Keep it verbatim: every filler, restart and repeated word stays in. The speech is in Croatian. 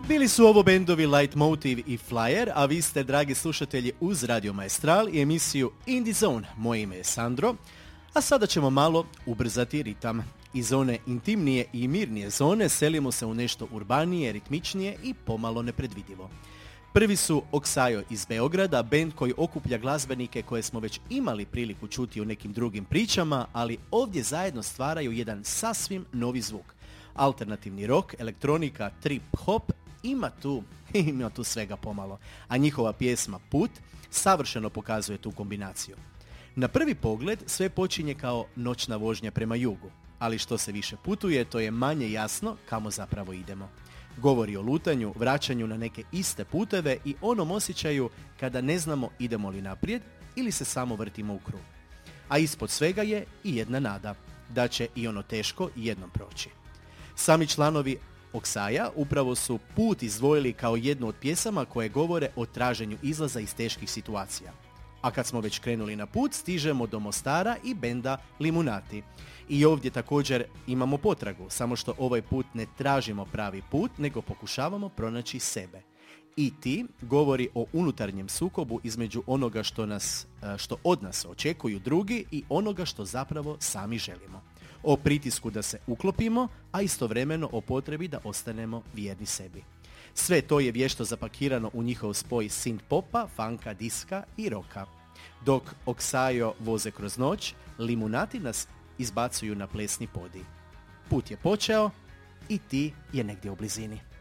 Bili su ovo bendovi Leitmotiv i Flyer, a vi ste, dragi slušatelji, uz Radio Maestral i emisiju In the Zone. Moje ime je Sandro, a sada ćemo malo ubrzati ritam. Iz one intimnije i mirnije zone selimo se u nešto urbanije, ritmičnije i pomalo nepredvidivo. Prvi su Oksajo iz Beograda, bend koji okuplja glazbenike koje smo već imali priliku čuti u nekim drugim pričama, ali ovdje zajedno stvaraju jedan sasvim novi zvuk. Alternativni rock, elektronika, trip hop, ima tu, ima tu svega pomalo, a njihova pjesma Put savršeno pokazuje tu kombinaciju. Na prvi pogled sve počinje kao noćna vožnja prema jugu, ali što se više putuje, to je manje jasno kamo zapravo idemo. Govori o lutanju, vraćanju na neke iste puteve i onom osjećaju kada ne znamo idemo li naprijed ili se samo vrtimo u krug. A ispod svega je i jedna nada, da će i ono teško jednom proći. Sami članovi Oksaja upravo su Put izdvojili kao jednu od pjesama koje govore o traženju izlaza iz teških situacija. A kad smo već krenuli na put, stižemo do Mostara i benda Limunati. I ovdje također imamo potragu, samo što ovaj put ne tražimo pravi put, nego pokušavamo pronaći sebe. I ti govori o unutarnjem sukobu između onoga što, nas, što od nas očekuju drugi i onoga što zapravo sami želimo. O pritisku da se uklopimo, a istovremeno o potrebi da ostanemo vjerni sebi. Sve to je vješto zapakirano u njihov spoj synth-popa, funka, diska i roka. Dok Oksajo voze kroz noć, Limunati nas izbacuju na plesni podij. Put je počeo i ti je negdje u blizini.